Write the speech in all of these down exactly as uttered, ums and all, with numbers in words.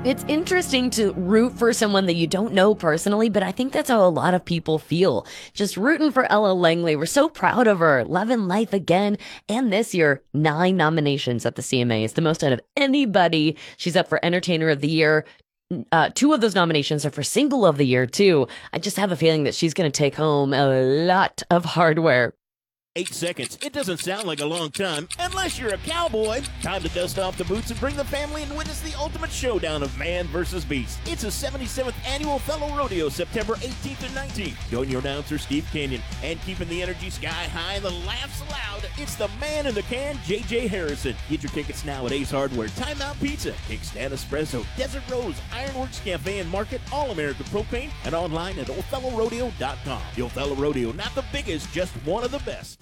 It's interesting to root for someone that you don't know personally, but I think that's how a lot of people feel. Just rooting for Ella Langley. We're so proud of her. Loving life again. And this year, nine nominations at the C M As, the most out of anybody. She's up for Entertainer of the Year. Uh, two of those nominations are for Single of the Year, too. I just have a feeling that she's going to take home a lot of hardware. Eight seconds. It doesn't sound like a long time, unless you're a cowboy. Time to dust off the boots and bring the family and witness the ultimate showdown of man versus beast. It's a seventy-seventh Annual Fellow Rodeo, September eighteenth and nineteenth. Join your announcer, Steve Canyon, and keeping the energy sky high and the laughs loud, it's the man in the can, J J Harrison. Get your tickets now at Ace Hardware, Timeout Pizza, Kickstand Espresso, Desert Rose, Ironworks Cafe and Market, All American Propane, and online at old fellow rodeo dot com. The Old Fellow Rodeo, not the biggest, just one of the best.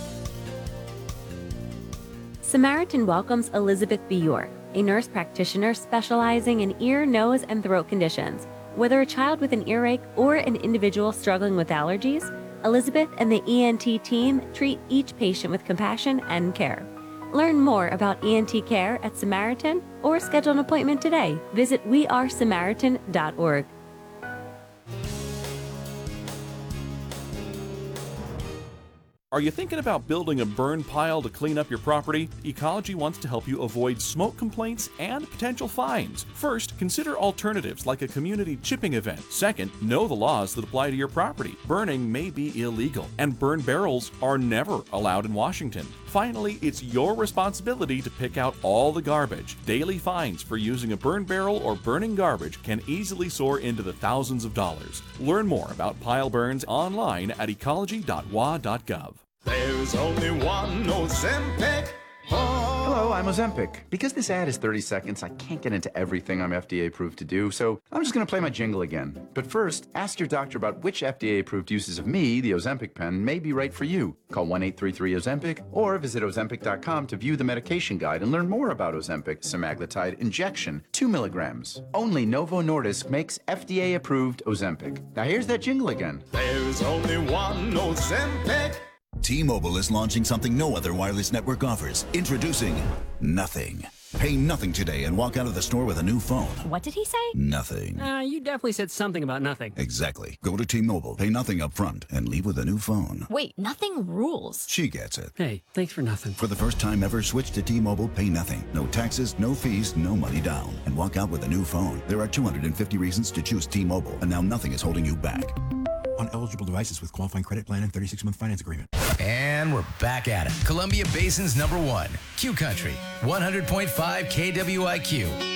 Samaritan welcomes Elizabeth Bior, a nurse practitioner specializing in ear, nose, and throat conditions. Whether a child with an earache or an individual struggling with allergies, Elizabeth and the E N T team treat each patient with compassion and care. Learn more about E N T care at Samaritan or schedule an appointment today. Visit we are samaritan dot org. Are you thinking about building a burn pile to clean up your property? Ecology wants to help you avoid smoke complaints and potential fines. First, consider alternatives like a community chipping event. Second, know the laws that apply to your property. Burning may be illegal, and burn barrels are never allowed in Washington. Finally, it's your responsibility to pick out all the garbage. Daily fines for using a burn barrel or burning garbage can easily soar into the thousands of dollars. Learn more about pile burns online at ecology dot w a dot gov. There's only one Ozempic. Oh. Hello, I'm Ozempic. Because this ad is thirty seconds, I can't get into everything I'm F D A approved to do, so I'm just going to play my jingle again. But first, ask your doctor about which F D A approved uses of me, the Ozempic pen, may be right for you. Call one eight three three Ozempic or visit ozempic dot com to view the medication guide and learn more about Ozempic semaglutide injection, two milligrams. Only Novo Nordisk makes F D A approved Ozempic. Now here's that jingle again. There's only one Ozempic. T-Mobile is launching something no other wireless network offers. Introducing Nothing. Pay nothing today and walk out of the store with a new phone. What did he say? Nothing. Uh, you definitely said something about nothing. Exactly. Go to T-Mobile, pay nothing up front, and leave with a new phone. Wait, nothing rules. She gets it. Hey, thanks for nothing. For the first time ever, switch to T-Mobile, pay nothing. No taxes, no fees, no money down. And walk out with a new phone. There are two hundred fifty reasons to choose T-Mobile, and now nothing is holding you back. On eligible devices with qualifying credit plan and thirty-six month finance agreement. And we're back at it. Columbia Basin's number one, Q Country, one hundred point five K W I Q.